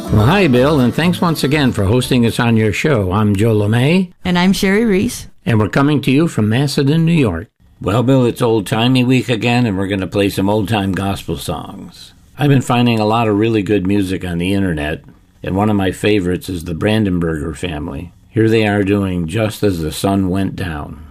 Well, hi, Bill, and thanks once again for hosting us on your show. I'm Joe LeMay. And I'm Sherry Reese. And we're coming to you from Macedon, New York. Well, Bill, it's old-timey week again, and we're going to play some old-time gospel songs. I've been finding a lot of really good music on the internet, and one of my favorites is the Brandenburger family. Here they are doing Just as the Sun Went Down.